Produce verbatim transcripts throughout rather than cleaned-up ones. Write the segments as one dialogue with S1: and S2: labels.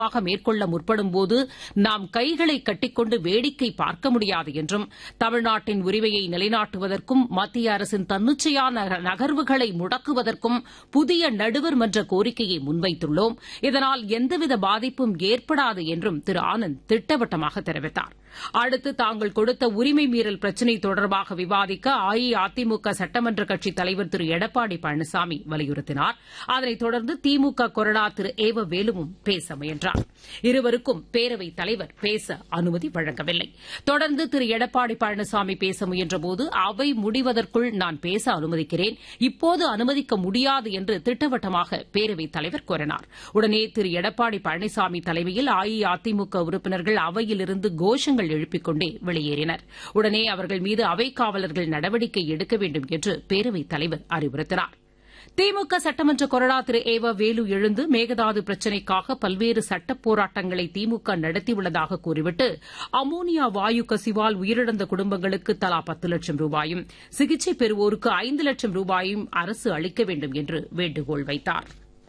S1: மேற்கொள்ள முற்படும்போது நாம் கைகளை கட்டிக்கொண்டு வேடிக்கை பார்க்க முடியாது என்றும் தமிழ்நாட்டின் உரிமையை நிலைநாட்டுவதற்கும் மத்திய அரசின் தன்னிச்சையான நகர்வுகளை முடக்குவதற்கும் புதிய நடுவர் மன்ற கோரிக்கையை முன்வைத்துள்ளோம். இதனால் எந்தவித பாதிப்பும் ஏற்படாது என்றும் திரு ஆனந்த் திட்டவட்டமாக தெரிவித்தார். அடுத்து தாங்கள் கொடுத்த உரிமை மீறல் பிரச்சினை தொடர்பாக விவாதிக்க அஇஅதிமுக சட்டமன்ற கட்சித் தலைவர் திரு எடப்பாடி பழனிசாமி வலியுறுத்தினார். அதனைத் தொடர்ந்து திமுக கொறடா திரு ஏவ வேலுவும் பேச முயன்றார். இருவருக்கும் பேரவைத் தலைவர் பேச அனுமதி வழங்கவில்லை. தொடர்ந்து திரு எடப்பாடி பழனிசாமி பேச முயன்றபோது அவை முடிவதற்குள் நான் பேச அனுமதிக்கிறேன், இப்போது அனுமதிக்க முடியாது என்று திட்டவட்டமாக பேரவைத் தலைவர் கூறினார். உடனே திரு எடப்பாடி பழனிசாமி தலைமையில் அஇஅதிமுக உறுப்பினர்கள் அவையிலிருந்து கோஷங்கள் எழுப்பிக் கொண்டே வெளியேறினர். உடனே அவர்கள் மீது அவைக் காவலர்கள் நடவடிக்கை எடுக்க வேண்டும் என்று பேரவைத் தலைவர் அறிவுறுத்தினார். திமுக சட்டமன்ற கொறடா திரு ஏவ வேலு எழுந்து மேகதாது பிரச்சினைக்காக பல்வேறு சட்டப் போராட்டங்களை திமுக நடத்தியுள்ளதாக கூறிவிட்டு அமோனியா வாயு கசிவால் உயிரிழந்த குடும்பங்களுக்கு தலா பத்து லட்சம் ரூபாயும் சிகிச்சை பெறுவோருக்கு ஐந்து லட்சம் ரூபாயும் அரசு அளிக்க வேண்டும் என்று வேண்டுகோள் வைத்தார்.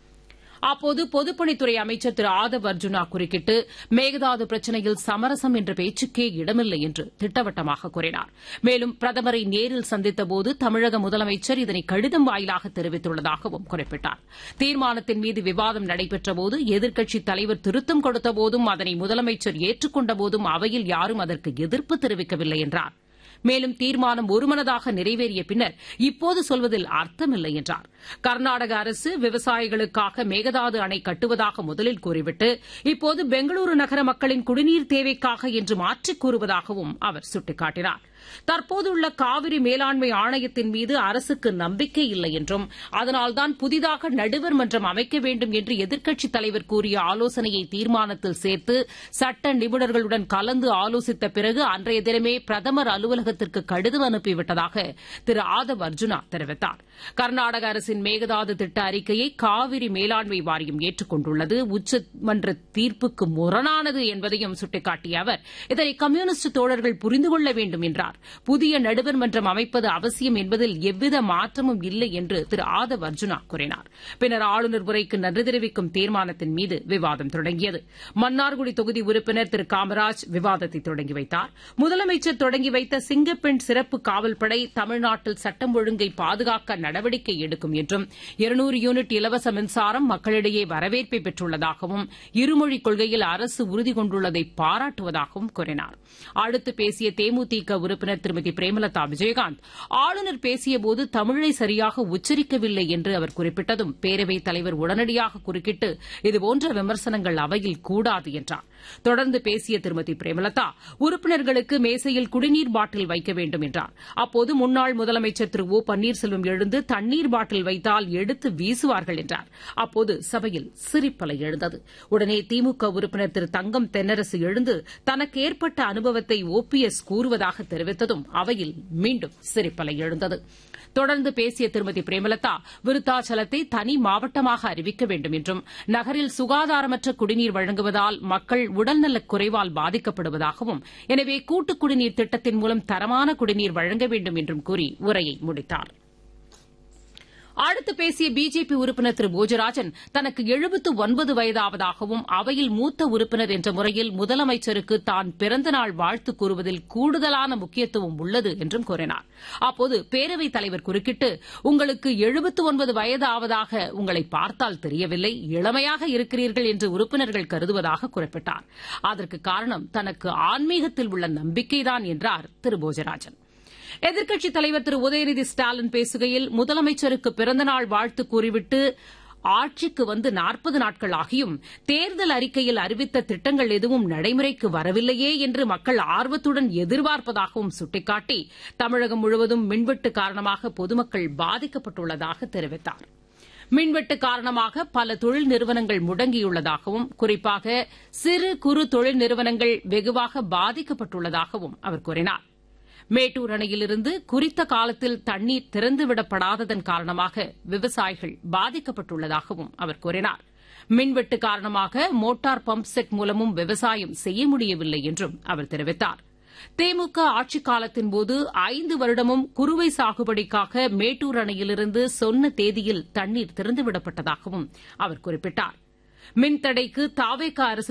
S1: அப்போது பொதுப்பணித்துறை அமைச்சர் திரு ஆதவ் அர்ஜுனா குறுக்கிட்டு மேகதாது பிரச்சினையில் சமரசம் என்ற பேச்சுக்கே இடமில்லை என்று திட்டவட்டமாக கூறினார். மேலும் பிரதமரை நேரில் சந்தித்தபோது தமிழக முதலமைச்சர் இதனை கடிதம் வாயிலாக தெரிவித்துள்ளதாகவும் குறிப்பிட்டார். தீர்மானத்தின் மீது விவாதம் நடைபெற்றபோது எதிர்க்கட்சித் தலைவர் திருத்தம் கொடுத்தபோதும் அதனை முதலமைச்சர் ஏற்றுக்கொண்டபோதும் அவையில் யாரும் அதற்கு எதிர்ப்பு தெரிவிக்கவில்லை என்றார். மேலும் தீர்மானம் ஒருமனதாக நிறைவேறிய பின்னர் இப்போது சொல்வதில் அர்த்தமில்லை என்றார். கர்நாடக அரசு விவசாயிகளுக்காக மேகதாது அணை கட்டுவதாக முதலில் கூறிவிட்டு இப்போது பெங்களூரு நகர மக்களின் குடிநீர் தேவைக்காக என்று மாற்றிக் கூறுவதாகவும் அவர் சுட்டிக்காட்டினார். தற்போதுள்ள காவிரி மேலாண்மை ஆணையத்தின் மீது அரசுக்கு நம்பிக்கை இல்லை என்றும் அதனால்தான் புதிதாக நடுவர் மன்றம் அமைக்க வேண்டும் என்று எதிர்க்கட்சித் தலைவர் கூறிய ஆலோசனையை தீர்மானத்தில் சேர்த்து சட்ட நிபுணர்களுடன் கலந்து ஆலோசித்த பிறகு அன்றைய தினமே பிரதமர் அலுவலகத்திற்கு கடிதம் அனுப்பிவிட்டதாக திரு ஆதவ் அர்ஜுனா தெரிவித்தார். கர்நாடக அரசின் மேகதாது திட்ட அறிக்கையை காவிரி மேலாண்மை வாரியம் ஏற்றுக் கொண்டுள்ளது, உச்சமன்ற தீர்ப்புக்கு முரணானது என்பதையும் சுட்டிக்காட்டிய அவர் இதனை கம்யூனிஸ்ட் தோழர்கள் புரிந்து கொள்ள வேண்டும் என்றார். புதிய நடுவர் மன்றம் அமைப்பது அவசியம் என்பதில் எவ்வித மாற்றமும் இல்லை என்று திரு ஆதவ் அர்ஜுனா கூறினார். பின்னர் ஆளுநர் உரைக்கு நன்றி தெரிவிக்கும் தீர்மானத்தின் மீது விவாதம் தொடங்கியது. மன்னார்குடி தொகுதி உறுப்பினர் திரு காமராஜ் விவாதத்தை தொடங்கி வைத்தார். முதலமைச்சர் தொடங்கி வைத்த சிங்கப்பெண் சிறப்பு காவல்படை தமிழ்நாட்டில் சட்டம் ஒழுங்கை பாதுகாக்க நடவடிக்கை எடுக்கும் என்றும் இருநூறு யூனிட் இலவச மின்சாரம் மக்களிடையே வரவேற்பை பெற்றுள்ளதாகவும் இருமொழிக் கொள்கையில் அரசு உறுதி கொண்டுள்ளதை பாராட்டுவதாகவும் கூறினார். அடுத்து பேசிய தேமுதிக உறுப்பினர் திருமதி பிரேமலதா விஜயகாந்த் ஆளுநர் பேசியபோது தமிழை சரியாக உச்சரிக்கவில்லை என்று அவர் குறிப்பிட்டதும் பேரவைத் தலைவர் உடனடியாக குறுக்கிட்டு இதுபோன்ற விமர்சனங்கள் அவையில் கூடாது என்றார். தொடர்ந்து பேசிய திருமதி பிரேமலதா உறுப்பினர்களுக்கு மேசையில் குடிநீர் பாட்டில் வைக்க வேண்டும் என்றார். அப்போது முன்னாள் முதலமைச்சர் திரு ஓ பன்னீர்செல்வம் எழுந்து தண்ணீர் பாட்டில் வைத்தால் எடுத்து வீசுவார்கள் என்றார். அப்போது சபையில் சிரிப்பலை எழுந்தது. உடனே திமுக உறுப்பினர் திரு தங்கம் தென்னரசு எழுந்து தனக்கு ஏற்பட்ட அனுபவத்தை ஓபிஎஸ் கூறுவதாக தெரிவித்ததும் அவையில் மீண்டும் சிரிப்பலை எழுந்தது. தொடர்ந்து பேசிய திருமதி பிரேமலதா விருத்தாச்சலத்தை தனி மாவட்டமாக அறிவிக்க வேண்டும் என்றும் நகரில் சுகாதாரமற்ற குடிநீர் வழங்குவதால் மக்கள் உடல்நலக் குறைவால் பாதிக்கப்படுவதாகவும் எனவே கூட்டுக் குடிநீர் திட்டத்தின் மூலம் தரமான குடிநீர் வழங்க வேண்டும் என்றும் கூறி உரையை முடித்தார். அடுத்து பேசிய பிஜேபி உறுப்பினர் திரு போஜராஜன் தனக்கு எழுபத்து ஒன்பது வயதாவதாகவும் அவையில் மூத்த உறுப்பினர் என்ற முறையில் முதலமைச்சருக்கு தான் பிறந்தநாள் வாழ்த்து கூறுவதில் கூடுதலான முக்கியத்துவம் உள்ளது என்றும் கூறினார். அப்போது பேரவைத் தலைவர் குறுக்கிட்டு உங்களுக்கு எழுபத்து ஒன்பது வயதாவதாக உங்களை பார்த்தால் தெரியவில்லை, இளமையாக இருக்கிறீர்கள் என்று உறுப்பினர்கள் கருதுவதாக குறிப்பிட்டார். அதற்கு காரணம் தனக்கு ஆன்மீகத்தில் உள்ள நம்பிக்கைதான் என்றார் திரு போஜராஜன். எதிர்க்கட்சித் தலைவர் திரு உதயநிதி ஸ்டாலின் பேசுகையில் முதலமைச்சருக்கு பிறந்தநாள் வாழ்த்து கூறிவிட்டு ஆட்சிக்கு வந்து நாற்பது நாட்கள் ஆகியும் தேர்தல் அறிக்கையில் அறிவித்த திட்டங்கள் எதுவும் நடைமுறைக்கு வரவில்லையே என்று மக்கள் ஆர்வத்துடன் எதிர்பார்ப்பதாகவும் சுட்டிக்காட்டி தமிழகம் முழுவதும் மின்வெட்டு காரணமாக பொதுமக்கள் பாதிக்கப்பட்டுள்ளதாக தெரிவித்தார். மின்வெட்டு காரணமாக பல தொழில் நிறுவனங்கள் முடங்கியுள்ளதாகவும் குறிப்பாக சிறு குறு தொழில் நிறுவனங்கள் வெகுவாக பாதிக்கப்பட்டுள்ளதாகவும் அவர் கூறினார். மேட்டூர் அணையிலிருந்து குறித்த காலத்தில் தண்ணீர் திறந்துவிடப்படாததன் காரணமாக விவசாயிகள் பாதிக்கப்பட்டுள்ளதாகவும் அவர் கூறினார். மின்வெட்டு காரணமாக மோட்டார் பம்ப் செட் மூலமும் விவசாயம் செய்ய முடியவில்லை என்றும் அவர் தெரிவித்தார். திமுக ஆட்சிக் காலத்தின்போது ஐந்து வருடமும் குறுவை சாகுபடிக்காக மேட்டூர் அணையிலிருந்து சொன்ன தேதியில் தண்ணீர் திறந்துவிடப்பட்டதாகவும் அவர் குறிப்பிட்டார். மின்தடைக்கு தாவேகா அரசு